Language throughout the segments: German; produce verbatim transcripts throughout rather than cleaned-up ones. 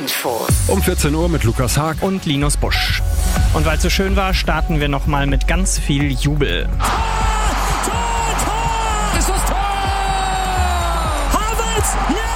Infos. Um vierzehn Uhr mit Lukas Haag und Linus Busch. Und weil es so schön war, starten wir nochmal mit ganz viel Jubel. Tor, Tor, Tor! Ist das Tor? Havertz,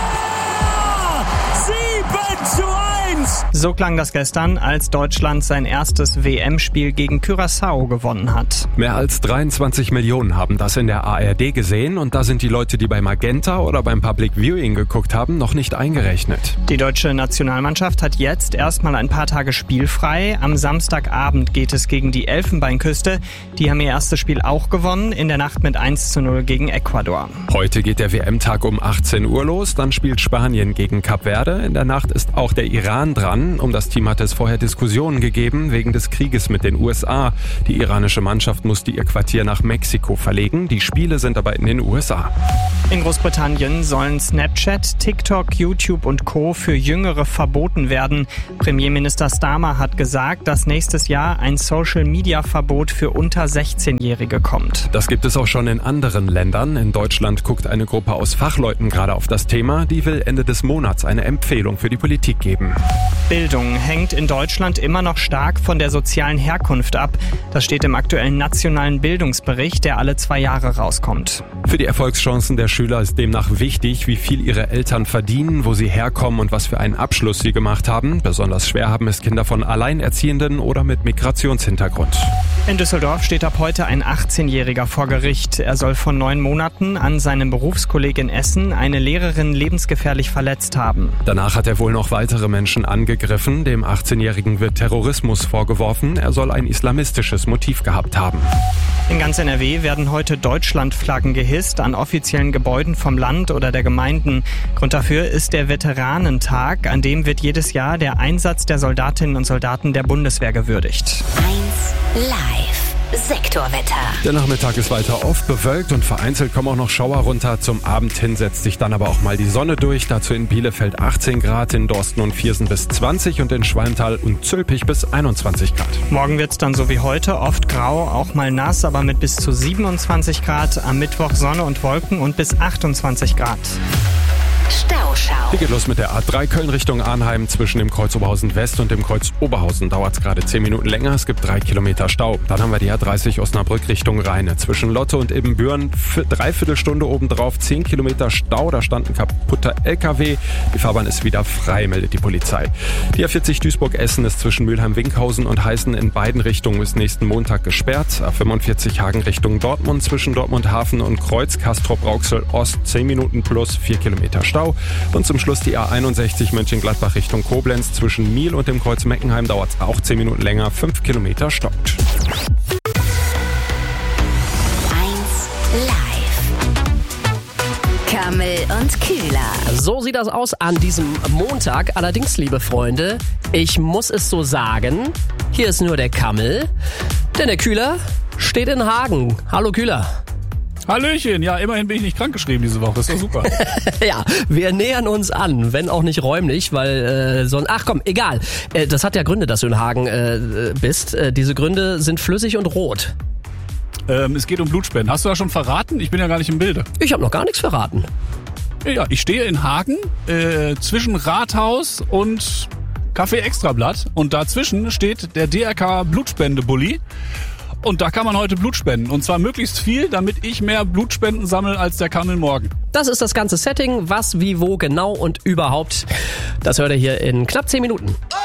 ja! sieben zu eins! So klang das gestern, als Deutschland sein erstes W M-Spiel gegen Curaçao gewonnen hat. Mehr als dreiundzwanzig Millionen haben das in der A R D gesehen und da sind die Leute, die bei Magenta oder beim Public Viewing geguckt haben, noch nicht eingerechnet. Die deutsche Nationalmannschaft hat jetzt erstmal ein paar Tage spielfrei. Am Samstagabend geht es gegen die Elfenbeinküste. Die haben ihr erstes Spiel auch gewonnen, in der Nacht mit eins zu null gegen Ecuador. Heute geht der W M-Tag um achtzehn Uhr los, dann spielt Spanien gegen Kap Verde. In der Nacht ist auch der Iran dran. Um das Team hat es vorher Diskussionen gegeben wegen des Krieges mit den U S A. Die iranische Mannschaft musste ihr Quartier nach Mexiko verlegen. Die Spiele sind aber in den U S A. In Großbritannien sollen Snapchat, TikTok, YouTube und Co. für Jüngere verboten werden. Premierminister Starmer hat gesagt, dass nächstes Jahr ein Social-Media-Verbot für unter sechzehnjährige kommt. Das gibt es auch schon in anderen Ländern. In Deutschland guckt eine Gruppe aus Fachleuten gerade auf das Thema. Die will Ende des Monats eine Empfehlung für die Politik geben. Bildung hängt in Deutschland immer noch stark von der sozialen Herkunft ab. Das steht im aktuellen nationalen Bildungsbericht, der alle zwei Jahre rauskommt. Für die Erfolgschancen der Schüler ist demnach wichtig, wie viel ihre Eltern verdienen, wo sie herkommen und was für einen Abschluss sie gemacht haben. Besonders schwer haben es Kinder von Alleinerziehenden oder mit Migrationshintergrund. In Düsseldorf steht ab heute ein achtzehnjähriger vor Gericht. Er soll vor neun Monaten an seinem Berufskolleg in Essen eine Lehrerin lebensgefährlich verletzt haben. Danach hat er wohl noch weitere Menschen angegriffen. Dem achtzehnjährigen wird Terrorismus vorgeworfen. Er soll ein islamistisches Motiv gehabt haben. In ganz N R W werden heute Deutschlandflaggen gehisst an offiziellen Gebäuden vom Land oder der Gemeinden. Grund dafür ist der Veteranentag, an dem wird jedes Jahr der Einsatz der Soldatinnen und Soldaten der Bundeswehr gewürdigt. eins live Sektorwetter. Der Nachmittag ist weiter oft bewölkt und vereinzelt kommen auch noch Schauer runter. Zum Abend hin setzt sich dann aber auch mal die Sonne durch. Dazu in Bielefeld achtzehn Grad, in Dorsten und Viersen bis zwanzig und in Schwalmtal und Zülpich bis einundzwanzig Grad. Morgen wird es dann so wie heute oft grau, auch mal nass, aber mit bis zu siebenundzwanzig Grad. Am Mittwoch Sonne und Wolken und bis achtundzwanzig Grad. Stauschau. Hier geht los mit der A drei Köln Richtung Arnheim. Zwischen dem Kreuz Oberhausen West und dem Kreuz Oberhausen dauert es gerade zehn Minuten länger. Es gibt drei Kilometer Stau. Dann haben wir die A dreißig Osnabrück Richtung Rheine. Zwischen Lotte und Ibbenbüren für dreiviertel Stunde obendrauf zehn Kilometer Stau. Da stand ein kaputter L K W. Die Fahrbahn ist wieder frei, meldet die Polizei. Die A vierzig Duisburg-Essen ist zwischen Mülheim-Winkhausen und Heißen in beiden Richtungen bis nächsten Montag gesperrt. A fünfundvierzig Hagen Richtung Dortmund zwischen Dortmund-Hafen und Kreuz Castrop-Rauxel Ost zehn Minuten plus vier Kilometer Stau. Und zum Schluss die A einundsechzig Mönchengladbach Richtung Koblenz. Zwischen Miel und dem Kreuz Meckenheim dauert es auch zehn Minuten länger. fünf Kilometer stoppt. eins live Kamil und Kühler. So sieht das aus an diesem Montag. Allerdings, liebe Freunde, ich muss es so sagen, hier ist nur der Kamil, denn der Kühler steht in Hagen. Hallo Kühler. Hallöchen, ja, immerhin bin ich nicht krankgeschrieben diese Woche, ist doch super. Ja, wir nähern uns an, wenn auch nicht räumlich, weil äh, sonst... Ach komm, egal. Äh, das hat ja Gründe, dass du in Hagen äh, bist. Äh, diese Gründe sind flüssig und rot. Ähm, es geht um Blutspenden. Hast du das schon verraten? Ich bin ja gar nicht im Bilde. Ich habe noch gar nichts verraten. Ja, ich stehe in Hagen äh, zwischen Rathaus und Café Extrablatt und dazwischen steht der D R K Blutspende-Bulli. Und da kann man heute Blut spenden. Und zwar möglichst viel, damit ich mehr Blutspenden sammle als der Kamil morgen. Das ist das ganze Setting. Was, wie, wo, genau und überhaupt. Das hört ihr hier in knapp zehn Minuten.